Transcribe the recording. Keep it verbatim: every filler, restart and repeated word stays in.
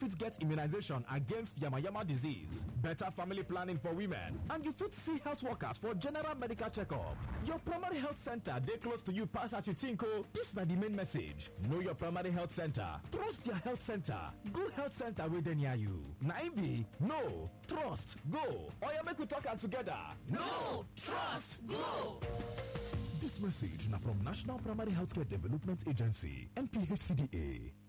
fit get immunization against yamayama disease, better family planning for women, and you fit see health workers for general medical checkup. Your primary health center dey close to you pass as you think o. This na the main message. Know your primary health center. Trust your health center. Go health center wey dey near you. Na im be no, trust, go. Oya make we talk am together. No, trust, go. This message na from National Primary Healthcare Development Agency, N P H C D A.